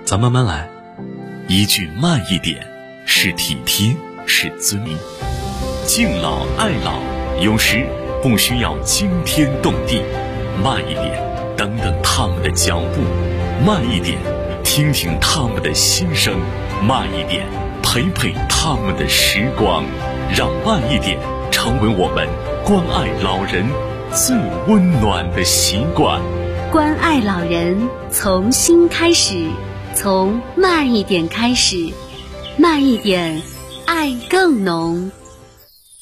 咱慢慢来。一句慢一点，是体贴，是尊敬。敬老爱老，有时不需要惊天动地，慢一点，等等他们的脚步；慢一点，听听他们的心声；慢一点，陪陪他们的时光。让慢一点成为我们关爱老人最温暖的习惯。 关爱老人从心开始，从慢一点开始，慢一点，爱更浓。